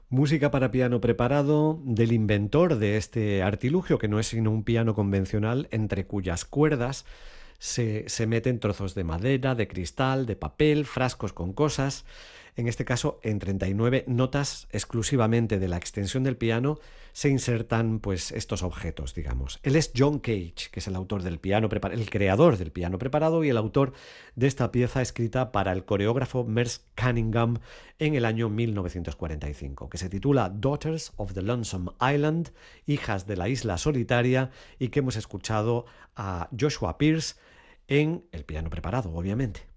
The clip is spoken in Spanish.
Música para piano preparado del inventor de este artilugio, que no es sino un piano convencional entre cuyas cuerdas se meten trozos de madera, de cristal, de papel, frascos con cosas. En este caso, en 39 notas exclusivamente de la extensión del piano se insertan pues estos objetos, digamos. Él es John Cage, que es el autor del piano el creador del piano preparado y el autor de esta pieza escrita para el coreógrafo Merce Cunningham en el año 1945, que se titula Daughters of the Lonesome Island, hijas de la isla solitaria, y que hemos escuchado a Joshua Pierce en el piano preparado, obviamente.